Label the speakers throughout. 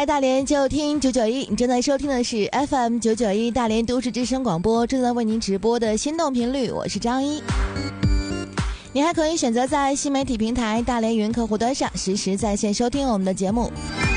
Speaker 1: 爱大连就听991，你正在收听的是 FM 991大连都市之声广播，正在为您直播的心动频率，我是张一。你还可以选择在新媒体平台大连云客户端上实时在线收听我们的节目。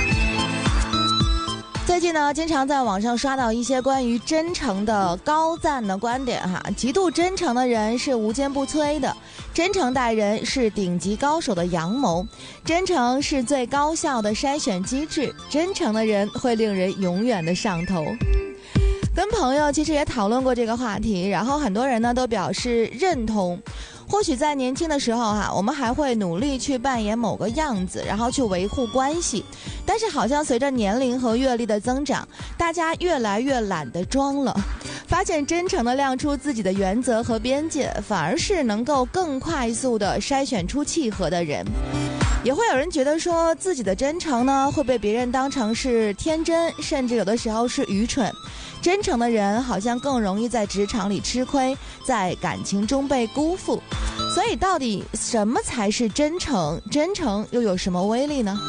Speaker 1: 最近呢，经常在网上刷到一些关于真诚的高赞的观点哈，极度真诚的人是无坚不摧的，真诚待人是顶级高手的阳谋，真诚是最高效的筛选机制，真诚的人会令人永远的上头。跟朋友其实也讨论过这个话题，然后很多人呢都表示认同。或许在年轻的时候我们还会努力去扮演某个样子，然后去维护关系，但是好像随着年龄和阅历的增长，大家越来越懒得装了，发现真诚地亮出自己的原则和边界，反而是能够更快速地筛选出契合的人。也会有人觉得说自己的真诚呢会被别人当成是天真，甚至有的时候是愚蠢。真诚的人好像更容易在职场里吃亏，在感情中被辜负。所以到底什么才是真诚？真诚又有什么威力呢？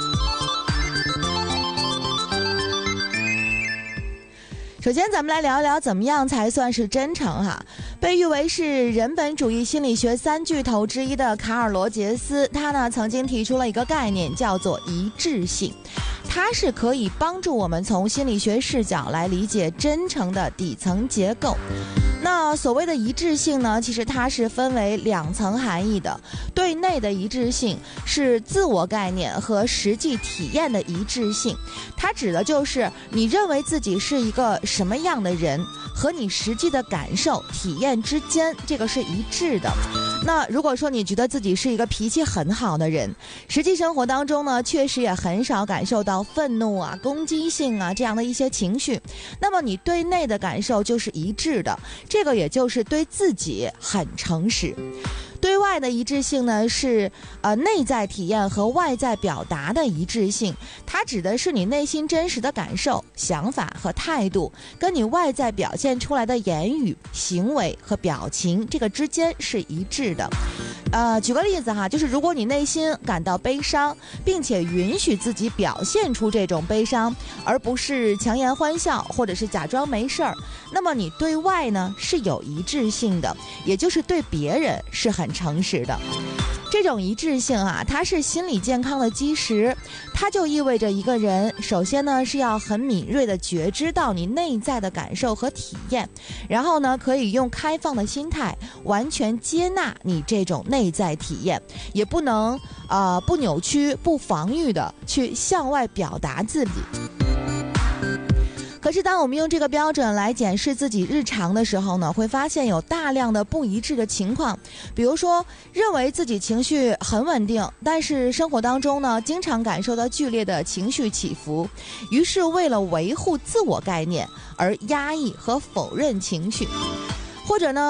Speaker 1: 首先咱们来聊一聊怎么样才算是真诚哈。被誉为是人本主义心理学三巨头之一的卡尔罗杰斯，他呢曾经提出了一个概念，叫做一致性。它是可以帮助我们从心理学视角来理解真诚的底层结构。那所谓的一致性呢，其实它是分为两层含义的。对内的一致性是自我概念和实际体验的一致性，它指的就是你认为自己是一个什么样的人和你实际的感受体验之间，这个是一致的。那如果说你觉得自己是一个脾气很好的人，实际生活当中呢确实也很少感受到愤怒攻击性这样的一些情绪，那么你对内的感受就是一致的，这个也就是对自己很诚实。对外的一致性呢是内在体验和外在表达的一致性，它指的是你内心真实的感受、想法和态度跟你外在表现出来的言语、行为和表情这个之间是一致的。举个例子就是如果你内心感到悲伤，并且允许自己表现出这种悲伤，而不是强颜欢笑或者是假装没事儿，那么你对外呢是有一致性的，也就是对别人是很诚实的。这种一致性它是心理健康的基石，它就意味着一个人首先呢是要很敏锐地觉知到你内在的感受和体验，然后呢可以用开放的心态完全接纳你这种内在体验，也不能不扭曲不防御的去向外表达自己。可是当我们用这个标准来检视自己日常的时候呢，会发现有大量的不一致的情况。比如说认为自己情绪很稳定，但是生活当中呢经常感受到剧烈的情绪起伏，于是为了维护自我概念而压抑和否认情绪。或者呢